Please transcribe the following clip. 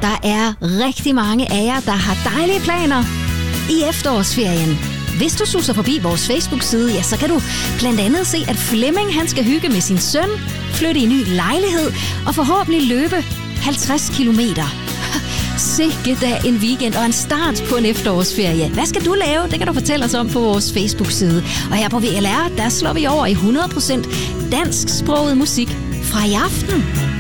Der er rigtig mange af jer, der har dejlige planer i efterårsferien. Hvis du suser forbi vores Facebook-side, ja, så kan du blandt andet se, at Flemming han skal hygge med sin søn, flytte i en ny lejlighed og forhåbentlig løbe 50 kilometer. Sikke da en weekend og en start på en efterårsferie. Hvad skal du lave? Det kan du fortælle os om på vores Facebook-side. Og her på VLR, der slår vi over i 100% dansksproget musik fra i aften.